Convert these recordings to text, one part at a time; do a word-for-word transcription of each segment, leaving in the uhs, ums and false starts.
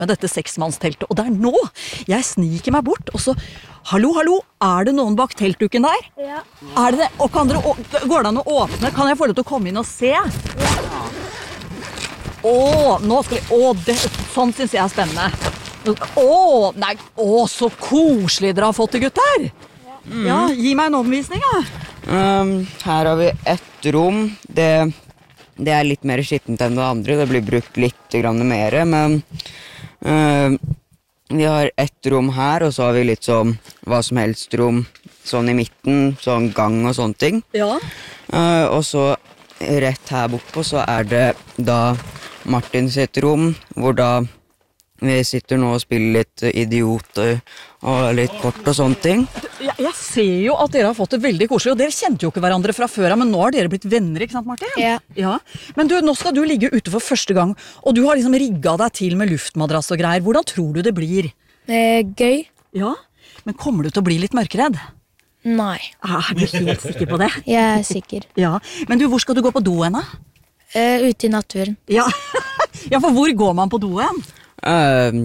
med dette seksmannsteltet, og det er nå jeg sniker meg bort, og så, hallo, hallo, er det noen bak teltduken der? Ja. Er det det? Og kan dere, går det an å åpne? Kan jeg få lov til å komme inn og se? Ja. Åh, nå skal vi, åh, det, sånn synes jeg er spennende. Åh, nei, åh, så koselig dere har fått det, gutter. Mm. Ja, gi meg en omvisning, ja. Um, her har vi ett rom. Det, det er litt mer skittent enn det andre. Det blir brukt litt grann mer, men uh, vi har ett rom her, og så har vi litt sånn hva som helst rom, sånn i midten, sånn gang og sånne ting. Ja. Uh, og så rett her bortpå så er det da Martin sitt rom, hvor da vi sitter nå og spiller litt idiot og litt kort og sånne ting. Jeg, jeg ser jo at dere har fått det veldig koselig, og dere kjente jo ikke hverandre fra før, men nå har dere blitt venner, ikke sant, Martin? Ja. Ja. Men du, nå skal du ligge ute for første gang, og du har liksom rigget deg til med luftmadrass og greier. Hvordan tror du det blir? Det er gøy. Ja, men kommer du til å bli litt mørkeredd? Nei. Er du helt sikker på det? Jeg er sikker. Ja, men du, hvor skal du gå på doen da? Uh, ute i naturen. Ja. Ja, for hvor går man på doen? Uh,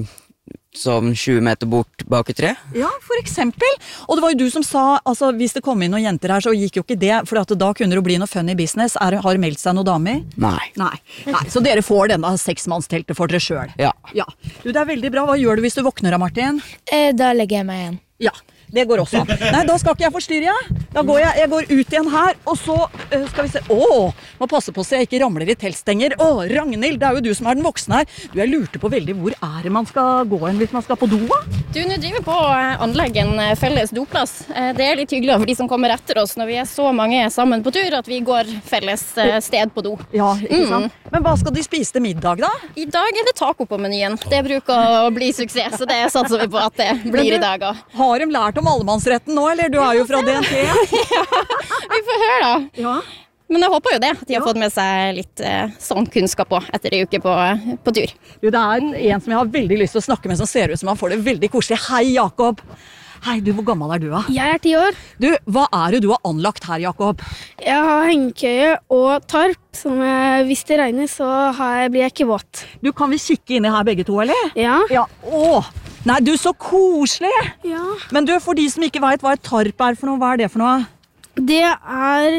som tjue meter bort bak et tre. Ja, for eksempel. Og det var jo du som sa, altså hvis det kom inn noen jenter her, så gikk jo ikke det, for at da kunne det bli noe funny business. Er, har det meldt seg noen damer? Nei. Nei. Nei. Så dere får denne seksmannsteltet for dere selv. Ja. Ja. Du, det er veldig bra. Hva gjør du hvis du våkner av, Martin? Uh, da legger jeg meg igjen. Ja, det går også. Nei, da skal ikke jeg forstyrre. Da går jeg, jeg går ut igjen her, og så uh, skal vi se. Åh, må passe på så jeg ikke ramler i teltstenger. Åh, Ragnhild, det er jo du som er den voksne her. Du, jeg lurte på veldig hvor er det man skal gå en hvis man skal på doa? Du, nå driver vi på å anlegge en felles doplass. Det er litt hyggelig for de som kommer etter oss når vi er så mange sammen på tur at vi går felles sted på do. Ja, ikke sant? Mm. Men hva skal de spise til middag da? I dag er det taco på menyen. Det bruker å bli suksess, så det satser vi på at det blir i dag også. Har de lært om allemannsretten nå, eller? Du er jo fra D N T. Ja, vi får høre da. Ja. Men jeg håper jo det, at de har fått med seg litt eh, sånn kunnskap også, etter en uke på, på tur. Jo, det er en som jeg har veldig lyst til å snakke med, som ser ut som han får det veldig koselig. Hei, Jakob! Hei, du, hvor gammel er du da? Jeg er ti år. Du, hva er det du har anlagt her, Jakob? Jeg har hengekøye og tarp, som jeg, hvis det regner, så har jeg, blir jeg ikke våt. Du, kan vi kikke inn i her begge to, eller? Ja. Ja, åh! Nei, du, så koselig! Ja. Men du, for de som ikke vet hva et tarp er for noe, hva er det for noe? Det er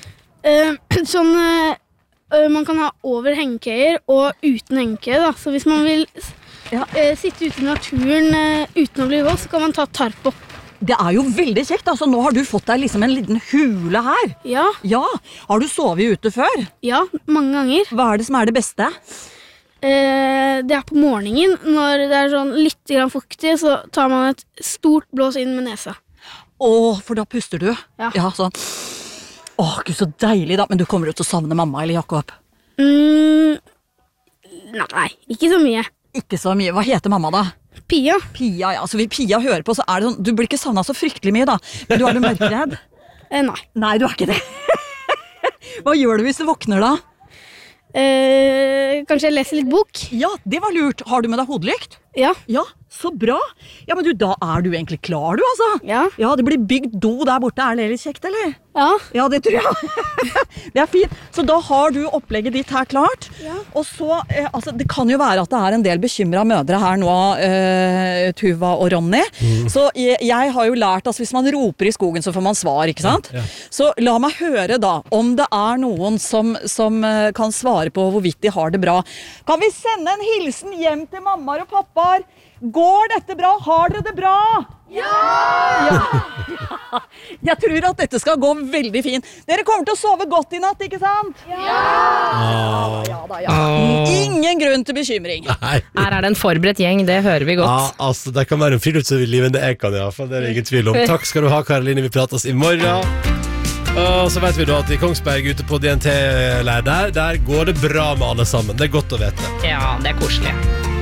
øh, sånn øh, man kan ha over hengekøyer og uten hengekøye, da. Så hvis man vil Ja. øh, sitte ute i naturen øh, uten å bli våt, så kan man ta tarp opp. Det er jo veldig kjekt, altså nå har du fått deg liksom en liten hule her. Ja. Ja, har du sovet ute før? Ja, mange ganger. Hva er det som er det beste? Eh, det er på morgenen, når det er sånn litt grann fuktig, så tar man et stort blås inn med nesa. Åh, for da puster du. Ja. Ja, sånn. Åh, Gud, så deilig da. Men du kommer jo til å savne mamma eller Jakob? Mm, nei, ikke så mye. Ikke så mye. Hva heter mamma da? Pia. Pia, ja. Så hvis Pia hører på, så er det sånn, du blir ikke savnet så fryktelig mye da. Men du er du mørkredd? Eh, nei. Nei, du er ikke det. Hva gjør du hvis du våkner da? Eh, kanskje jeg leser litt bok? Ja, det var lurt. Har du med deg hodelykt? Ja. Ja, så bra. Ja, men du, da er du egentlig klar du, altså. Ja. Ja, det blir bygd do der borte. Er det litt kjekt, eller? Ja. Ja, det tror jeg. Det er fint. Så da har du opplegget ditt her klart. Ja. Og så, eh, altså, det kan jo være at det er en del bekymret mødre her nå, eh, Tuva og Ronny. Mm. Så jeg, jeg har jo lært, altså hvis man roper i skogen, så får man svar, ikke sant? Ja, ja. Så la meg høre da, om det er noen som, som uh, kan svare på hvorvidt de har det bra. Kan vi sende en hilsen hjem til mammaer og pappaer? Går dette bra? Har dere det bra? Ja! Ja! Jeg tror at dette skal gå veldig fint. Dere kommer til å sove godt i natt, ikke sant? Ja! Ja, ja, da, ja. Ingen grunn til bekymring. Nei. Her er det en forberedt gjeng, det hører vi godt. Ja, altså, det kan være en friluftsliv enn det jeg kan, i hvert fall. Det er det ingen tvil om. Takk skal du ha, Karoline. Vi prates i morgen. Og så vet vi da at i Kongsberg ute på D N T-leir der, der går det bra med alle sammen. Det er godt å vite. Ja, det er koselig.